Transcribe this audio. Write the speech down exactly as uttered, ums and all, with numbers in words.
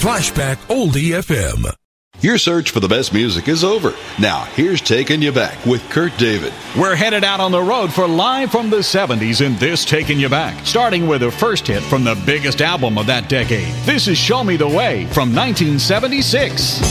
Flashback Oldie F M. Your search for the best music is over. Now, here's Taking You Back with Kurt David. We're headed out on the road for Live from the seventies in this Taking You Back, starting with the first hit from the biggest album of that decade. This is Show Me the Way from nineteen seventy-six.